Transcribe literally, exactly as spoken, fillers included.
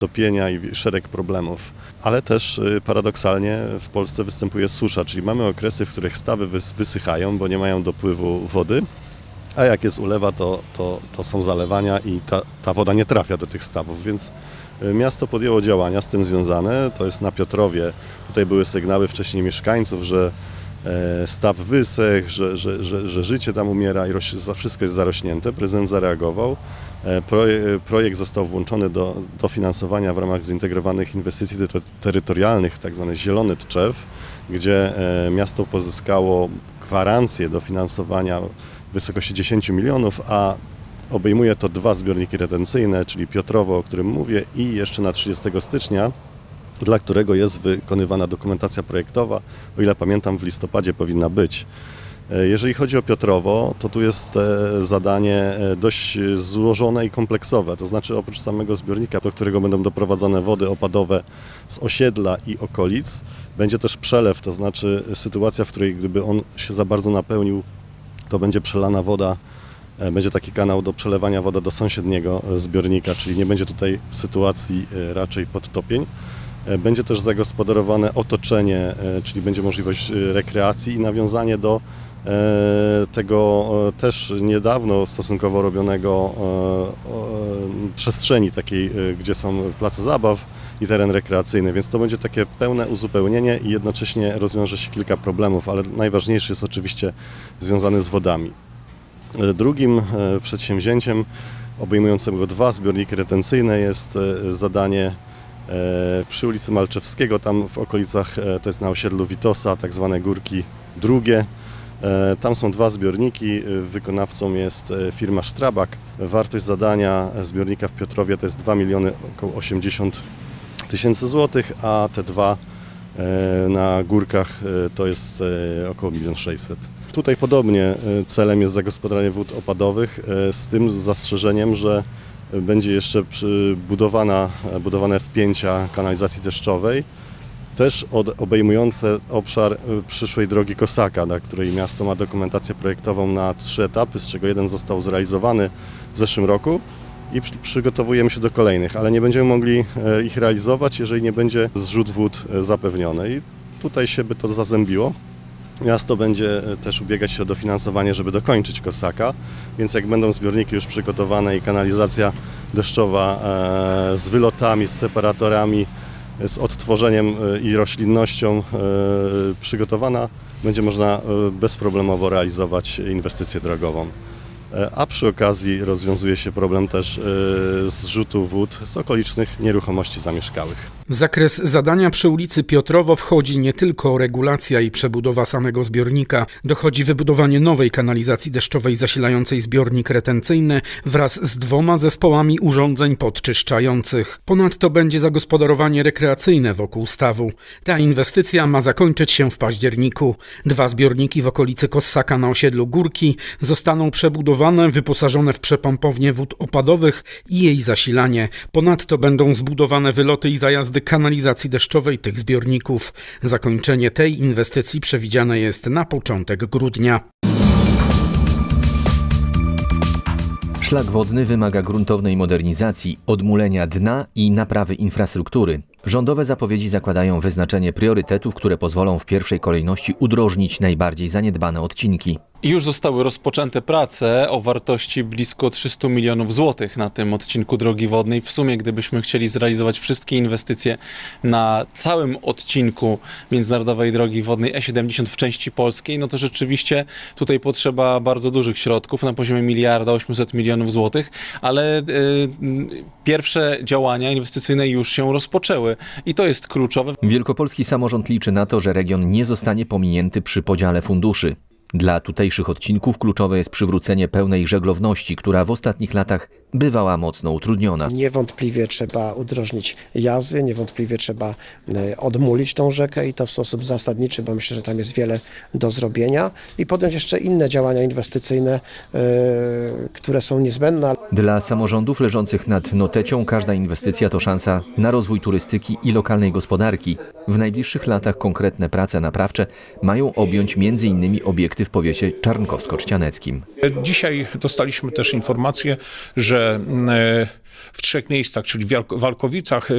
topienia i szereg problemów. Ale też paradoksalnie w Polsce występuje susza, czyli mamy okresy, w których stawy wysychają, bo nie mają dopływu wody, a jak jest ulewa, to, to, to są zalewania i ta, ta woda nie trafia do tych stawów, więc miasto podjęło działania z tym związane. To jest na Piotrowie. Tutaj były sygnały wcześniej mieszkańców, że staw wysechł, że, że, że, że życie tam umiera i wszystko jest zarośnięte. Prezydent zareagował. Projekt został włączony do dofinansowania w ramach zintegrowanych inwestycji terytorialnych, tzw. Zielony Tczew, gdzie miasto pozyskało gwarancję dofinansowania w wysokości dziesięć milionów, a obejmuje to dwa zbiorniki retencyjne, czyli Piotrowo, o którym mówię, i jeszcze na trzydziestego stycznia, dla którego jest wykonywana dokumentacja projektowa. O ile pamiętam, w listopadzie powinna być. Jeżeli chodzi o Piotrowo, to tu jest zadanie dość złożone i kompleksowe, to znaczy oprócz samego zbiornika, do którego będą doprowadzane wody opadowe z osiedla i okolic, będzie też przelew, to znaczy sytuacja, w której gdyby on się za bardzo napełnił, to będzie przelana woda, będzie taki kanał do przelewania wody do sąsiedniego zbiornika, czyli nie będzie tutaj sytuacji raczej podtopień. Będzie też zagospodarowane otoczenie, czyli będzie możliwość rekreacji i nawiązanie do tego też niedawno stosunkowo robionego przestrzeni takiej, gdzie są place zabaw i teren rekreacyjny, więc to będzie takie pełne uzupełnienie i jednocześnie rozwiąże się kilka problemów, ale najważniejszy jest oczywiście związany z wodami. Drugim przedsięwzięciem obejmującym dwa zbiorniki retencyjne jest zadanie przy ulicy Malczewskiego, tam w okolicach, to jest na osiedlu Witosa, tak zwane Górki Drugie. Tam są dwa zbiorniki, wykonawcą jest firma Strabag. Wartość zadania zbiornika w Piotrowie to jest dwa miliony około osiemdziesiąt tysięcy złotych, a te dwa na Górkach to jest około milion sześćset. Tutaj podobnie celem jest zagospodarowanie wód opadowych z tym zastrzeżeniem, że będzie jeszcze budowana, budowane wpięcia kanalizacji deszczowej, też od, obejmujące obszar przyszłej drogi Kosaka, na której miasto ma dokumentację projektową na trzy etapy, z czego jeden został zrealizowany w zeszłym roku i przy, przygotowujemy się do kolejnych, ale nie będziemy mogli ich realizować, jeżeli nie będzie zrzut wód zapewniony. I tutaj się by to zazębiło. Miasto będzie też ubiegać się o dofinansowanie, żeby dokończyć Kosaka, więc jak będą zbiorniki już przygotowane i kanalizacja deszczowa z wylotami, z separatorami, z odtworzeniem i roślinnością przygotowana, będzie można bezproblemowo realizować inwestycję drogową. A przy okazji rozwiązuje się problem też zrzutu wód z okolicznych nieruchomości zamieszkałych. W zakres zadania przy ulicy Piotrowo wchodzi nie tylko regulacja i przebudowa samego zbiornika, dochodzi wybudowanie nowej kanalizacji deszczowej zasilającej zbiornik retencyjny wraz z dwoma zespołami urządzeń podczyszczających. Ponadto będzie zagospodarowanie rekreacyjne wokół stawu. Ta inwestycja ma zakończyć się w październiku. Dwa zbiorniki w okolicy Kossaka na osiedlu Górki zostaną przebudowane, wyposażone w przepompownię wód opadowych i jej zasilanie. Ponadto będą zbudowane wyloty i zajazdy kanalizacji deszczowej tych zbiorników. Zakończenie tej inwestycji przewidziane jest na początek grudnia. Szlak wodny wymaga gruntownej modernizacji, odmulenia dna i naprawy infrastruktury. Rządowe zapowiedzi zakładają wyznaczenie priorytetów, które pozwolą w pierwszej kolejności udrożnić najbardziej zaniedbane odcinki. I już zostały rozpoczęte prace o wartości blisko trzysta milionów złotych na tym odcinku drogi wodnej. W sumie, gdybyśmy chcieli zrealizować wszystkie inwestycje na całym odcinku międzynarodowej drogi wodnej E siedemdziesiąt w części polskiej, no to rzeczywiście tutaj potrzeba bardzo dużych środków na poziomie miliarda osiemset milionów złotych, ale y, pierwsze działania inwestycyjne już się rozpoczęły i to jest kluczowe. Wielkopolski samorząd liczy na to, że region nie zostanie pominięty przy podziale funduszy. Dla tutejszych odcinków kluczowe jest przywrócenie pełnej żeglowności, która w ostatnich latach bywała mocno utrudniona. Niewątpliwie trzeba udrożnić jazy, niewątpliwie trzeba odmulić tą rzekę i to w sposób zasadniczy, bo myślę, że tam jest wiele do zrobienia i podjąć jeszcze inne działania inwestycyjne, które są niezbędne. Dla samorządów leżących nad Notecią każda inwestycja to szansa na rozwój turystyki i lokalnej gospodarki. W najbliższych latach konkretne prace naprawcze mają objąć między innymi obiekty w powiecie czarnkowsko-trzcianeckim. Dzisiaj dostaliśmy też informację, że w trzech miejscach, czyli w Walkowicach,